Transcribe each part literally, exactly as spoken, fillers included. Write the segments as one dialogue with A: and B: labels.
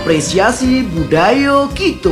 A: apresiasi budaya kita.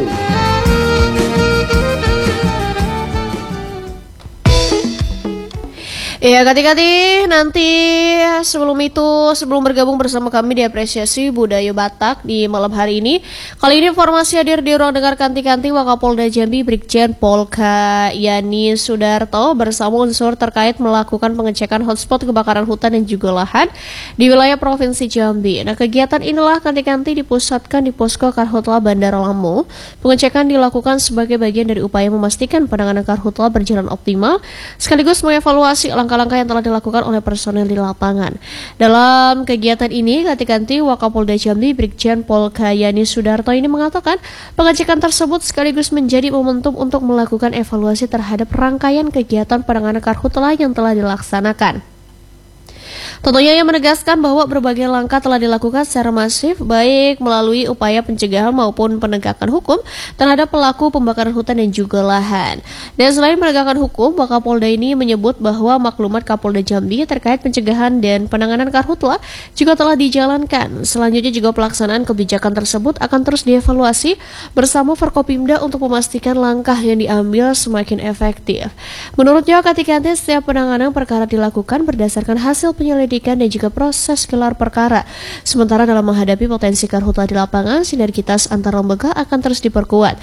B: Ya, ganti-ganti nanti sebelum itu, sebelum bergabung bersama kami di apresiasi budaya Batak di malam hari ini. Kali ini informasi hadir di ruang dengar kanti-kanti Wakapolda Jambi Brigjen Polka Yani Sudarto bersama unsur terkait melakukan pengecekan hotspot kebakaran hutan dan juga lahan di wilayah Provinsi Jambi. Nah, kegiatan inilah kanti-kanti dipusatkan di Posko Karhutla Bandara Lampung. Pengecekan dilakukan sebagai bagian dari upaya memastikan penanganan karhutla berjalan optimal sekaligus mengevaluasi langkah langkah yang telah dilakukan oleh personel di lapangan. Dalam kegiatan ini, Kanti-Kanti Wakapolda Jambi Brigjen Polka Yani Sudarto ini mengatakan pengecekan tersebut sekaligus menjadi momentum untuk melakukan evaluasi terhadap rangkaian kegiatan penanganan karhutla yang telah dilaksanakan. Tentunya ia menegaskan bahwa berbagai langkah telah dilakukan secara masif baik melalui upaya pencegahan maupun penegakan hukum terhadap pelaku pembakaran hutan dan juga lahan. Dan selain penegakan hukum, Wakapolda ini menyebut bahwa maklumat Kapolda Jambi terkait pencegahan dan penanganan karhutla juga telah dijalankan. Selanjutnya juga pelaksanaan kebijakan tersebut akan terus dievaluasi bersama Forkopimda untuk memastikan langkah yang diambil semakin efektif. Menurutnya, ketika setiap penanganan perkara dilakukan berdasarkan hasil penyelidikan dan juga proses gelar perkara. Sementara dalam menghadapi potensi karhutla di lapangan, sinergitas antar lembaga akan terus diperkuat.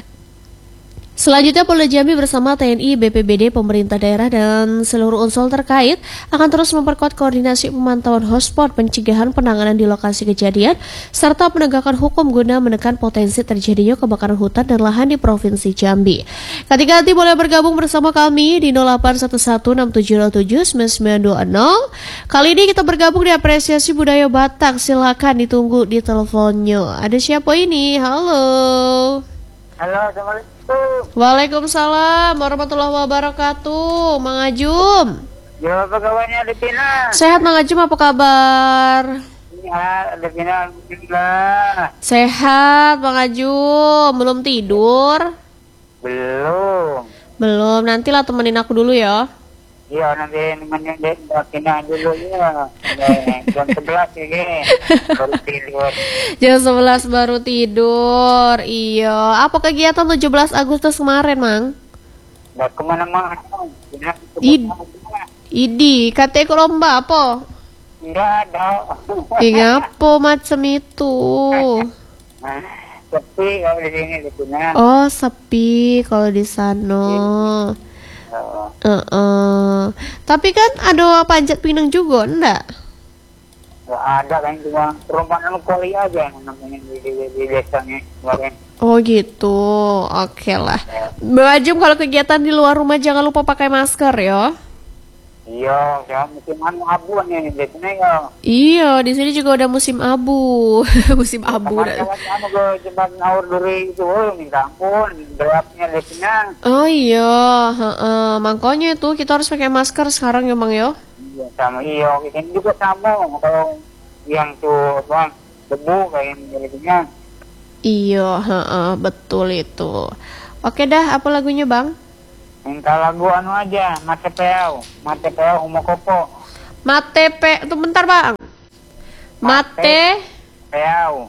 B: Selanjutnya, Polda Jambi bersama T N I, B P B D, pemerintah daerah, dan seluruh unsur terkait akan terus memperkuat koordinasi pemantauan hotspot, pencegahan penanganan di lokasi kejadian, serta penegakan hukum guna menekan potensi terjadinya kebakaran hutan dan lahan di Provinsi Jambi. Ketika nanti boleh bergabung bersama kami di nol delapan satu satu enam tujuh nol tujuh sembilan sembilan dua nol. Kali ini kita bergabung di apresiasi budaya Batak. Silakan ditunggu di teleponnya. Ada siapa ini? Halo.
C: Halo, Assalamualaikum.
B: Waalaikumsalam warahmatullahi wabarakatuh. Mang Ajum.
C: Ya, apa kabarnya Devina?
B: Sehat Mang Ajum, apa kabar?
C: Ya, Devina, alhamdulillah.
B: Sehat Mang Ajum. Belum tidur?
C: Belum.
B: Belum, nantilah temenin aku dulu ya.
C: Iya, nanti nemenin Devina dulu ya. Jam sebelas ya, Ge. Baru tidur.
B: Jam sebelas baru tidur. Iya, apa kegiatan tujuh belas Agustus kemarin, Mang?
C: Nggak kemana-mana.
B: Id Idi, katanya lomba apa?
C: Nggak ada.
B: Iya, apa macam itu?
C: Sepi kalau di sini, Devina.
B: Oh, sepi kalau di sana.
C: Oh.
B: Uh -uh. Tapi kan ada panjat pinang juga, enggak?
C: Nggak ada kan, cuma perumpamaan koli aja yang namanya di, di, di desanya kemarin.
B: Oh gitu, oke okay lah. Mbak Ajum, kalau kegiatan di luar rumah jangan lupa pakai masker ya.
C: Iya, ya musim anu abu nih di sini ya.
B: Iya, di sini juga udah musim abu, musim abu.
C: Kemarin kan anu gue jembat ngawur duri itu, oh minta ampun, gelapnya di sini.
B: Oh iya, heeh, makanya itu kita harus pakai masker sekarang ya Bang ya.
C: Iya, sama iya, ini juga sama kalau yang tuh apa debu kayak miliknya.
B: Iya, heeh, betul itu. Oke dah, apa lagunya Bang?
C: Minta lagu anu aja, Mate Peau, Mate Peau Umokopo.
B: Mate pe, tuh bentar Bang. Mate
C: Peau.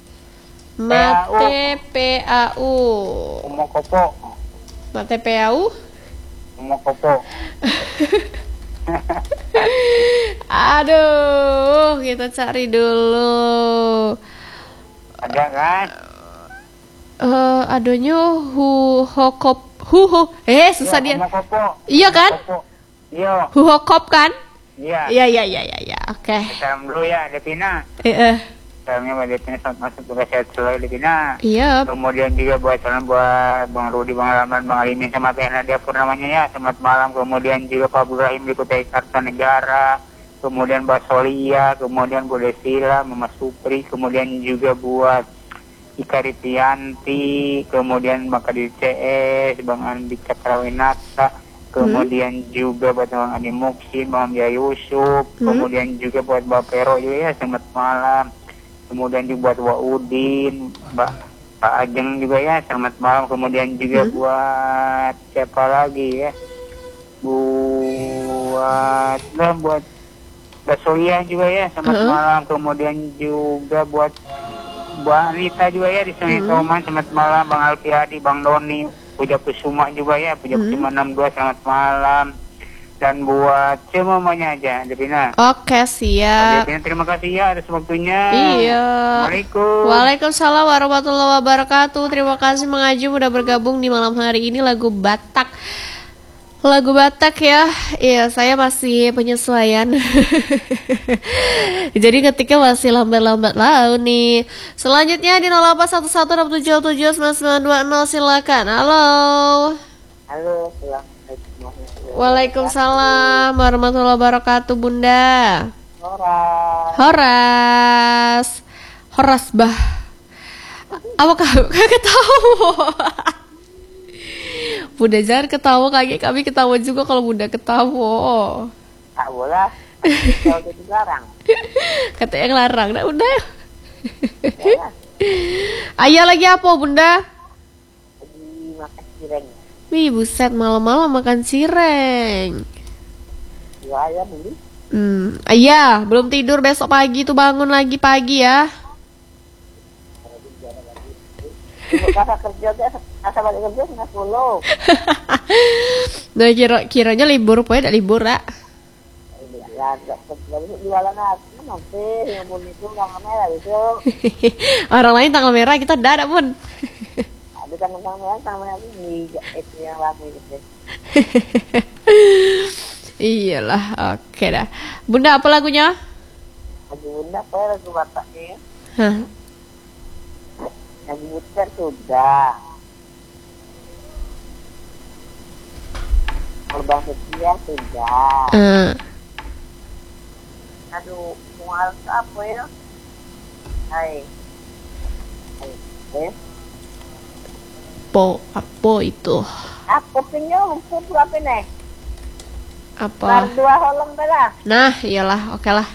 B: Mate P A U.
C: Umokopo.
B: Mate P A U.
C: Umokopo.
B: Aduh, kita cari dulu.
C: Ada kan?
B: Eh, uh, adanya hu hokop hu hu eh susah dia.
C: Umokopo.
B: Iya kan?
C: Iya.
B: Hu hokop kan?
C: Iya.
B: Iya iya iya iya ya. Oke. Okay.
C: Salam dulu ya, Devina.
B: Eh, eh.
C: Salamnya buat Devina, selamat masuk juga sehat selalu Devina.
B: Iya.
C: Kemudian juga buat salam buat Bang Rudi, Bang Rahman, Bang Alimin sama Teh Nadia Purnamanya ya. Selamat malam. Kemudian juga Pak Ibrahim di Kutai Kartanegara. Kemudian Mbak Solia, kemudian Bu Desila, Mama Supri, kemudian juga buat Ika Ritianti, kemudian Bang Kadir C S, Bang Andi Cakrawinata, kemudian hmm. juga buat Bang Andi Muksin, Bang Jaya Yusuf, hmm. kemudian juga buat Mbak Pero juga ya, selamat malam. Kemudian juga buat Wa Udin, Mbak Pak Ajeng juga ya, selamat malam. Kemudian juga hmm. buat siapa lagi ya? Buat nah, buat Mbak Solia juga ya, selamat uh-huh. malam. Kemudian juga buat Bu Anita juga ya di Sungai
B: Hmm.
C: Toman, selamat malam. Bang Alfiadi, Bang Doni, Puja Kusuma juga ya, Puja
B: Hmm.
C: Kusuma enam dua, selamat malam. Dan buat semuanya aja, Devina.
B: Oke, siap.
C: Devina, terima kasih ya atas waktunya.
B: Iya.
C: Assalamualaikum.
B: Waalaikumsalam warahmatullahi wabarakatuh. Terima kasih Mang Ajum udah bergabung di malam hari ini. Lagu Batak. Lagu Batak ya. Iya, saya masih penyesuaian. Jadi ketika masih lambat-lambat laut nih. Selanjutnya di nol delapan satu satu enam tujuh tujuh sembilan sembilan dua nol silakan. Halo.
C: Halo, assalamualaikum.
B: Waalaikumsalam warahmatullahi wabarakatuh, Bunda.
C: Horas.
B: Horas. Horas bah. Apakah kakak tahu? Bunda jangan ketawa, kayak kami ketawa juga kalau Bunda ketawa.
C: Tak boleh. Kalau itu dilarang.
B: Kata yang larang, nah udah. Ayah lagi apa Bunda?
C: Lagi makan cireng.
B: Wih buset, malam-malam makan cireng.
C: Dua ayam beli.
B: Hmm, ayah belum tidur, besok pagi tuh bangun lagi pagi ya.
C: Kakak kerja deh, asal balik kerja setengah sepuluh.
B: Nah kira kiranya libur, pokoknya tidak libur lah.
C: Ya, nggak jualan apa nanti yang pun itu tanggal merah itu.
B: Orang lain tanggal merah, kita tidak ada pun.
C: Ada tanggal merah, tanggal merah ini itu yang laku itu.
B: Iyalah, oke dah. Bunda apa lagunya?
C: Lagu bunda apa ya, lagu bataknya?
B: Hah?
C: Lagu bunda sudah. Korban setia sudah.
B: Eh,
C: Aduh, mual apa ya? Hai. Hai. Eh?
B: po, apa itu?
C: Aku punya lumpur berapa nih?
B: Apa?
C: Bar dua holong dah.
B: Nah, iyalah, oke lah.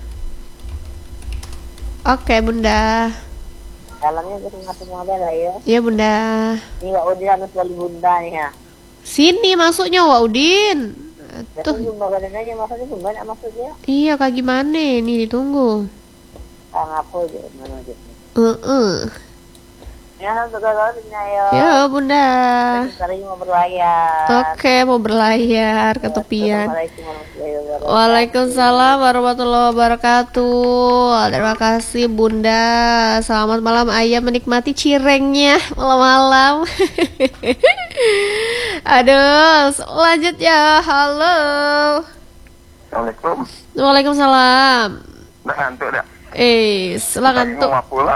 B: Oke Bunda.
C: Dalamnya kita ngasih model lah ya.
B: Iya Bunda.
C: Ini Wak Udin harus beli bunda nih ya.
B: Sini masuknya Wak Udin.
C: Tuh.
B: Tuh.
C: Jumpa badan aja maksudnya bunda nggak maksudnya.
B: Iya kak gimana? Nih ditunggu.
C: Ah ngapa aja mana aja.
B: Heeh.
C: Ya untuk kalau ya.
B: Ya Bunda.
C: Sekarang mau berlayar.
B: Oke mau berlayar ke tepian.
C: Assalamualaikum warahmatullahi wabarakatuh.
B: Waalaikumsalam warahmatullahi wabarakatuh. Terima kasih Bunda. Selamat malam ayah, menikmati cirengnya malam-malam. Aduh, lanjut ya. Halo.
C: Assalamualaikum.
B: Waalaikumsalam.
C: Udah ngantuk dah.
B: Eh, selang ngantuk.
C: Mau pulang.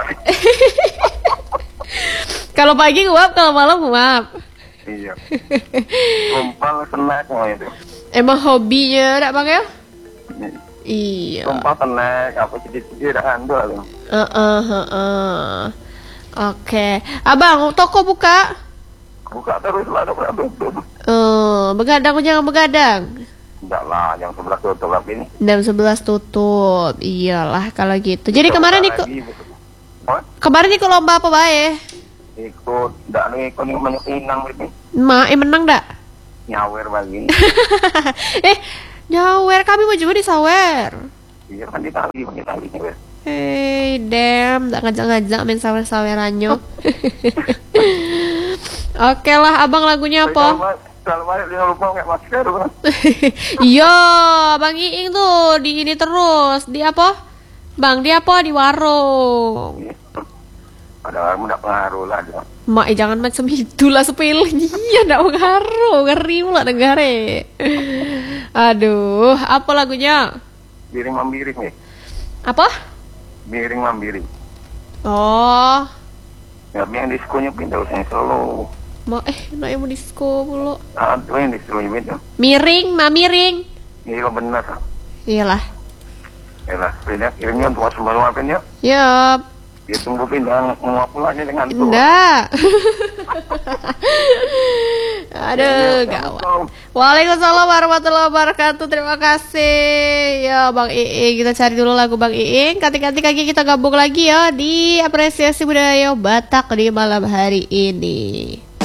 B: Kalau pagi nguap, kalau malam nguap.
C: Iya. Kumpal snack mau itu.
B: Emang hobinya enggak Bang ya? Iya.
C: Kumpal snack apa sedikit dah handal loh.
B: Heeh, heeh. Oke. Abang, toko buka?
C: Buka terus lah, udah pernah tutup.
B: Eh, begadang jangan begadang.
C: Enggak lah, yang sebelah tutup lagi ini.
B: jam sebelas tutup. Iyalah kalau gitu. Jadi kemarin ikut
C: What?
B: kemarin ikut lomba apa bae?
C: Ikut, enggak lu ikut yang banyak inang ini.
B: Ma, eh menang dak?
C: Nyawer lagi.
B: eh, nyawer kami mau juga di sawer.
C: Iya kan di tali, di tali nyawer.
B: Hey, damn, tak ngajak-ngajak main sawer-sawerannya. Oke lah, abang lagunya apa?
C: Kalau balik dia lupa nggak masker kan?
B: Iya, Bang Iing tuh di ini terus. Di apa? Bang, di apa? Di warung.
C: Ada orang tidak pengaruh lah dia.
B: Mak, eh, jangan macam itulah sepele. Iya, ndak pengaruh. Ngeri pula negara. Aduh, apa lagunya?
C: Biring mambiring nih.
B: Apa?
C: Biring mambiring.
B: Oh,
C: Ya, yang diskonya pindah usahanya selalu.
B: mau eh, nak yang mau disco pula.
C: Ah, tuh yang diskonya pindah.
B: Miring, ma miring.
C: Iya benar.
B: Iyalah.
C: Ya lah, pindah kirimnya untuk semua makannya.
B: Yup.
C: Dia tunggu pindah mau pulangnya dengan tuh.
B: Enggak. Aduh, gawat. Waalaikumsalam warahmatullahi wabarakatuh. Terima kasih. Ya, Bang Iing. Kita cari dulu lagu Bang Iing. Kanti-kanti kaki kita gabung lagi ya di apresiasi budaya Batak di malam hari ini.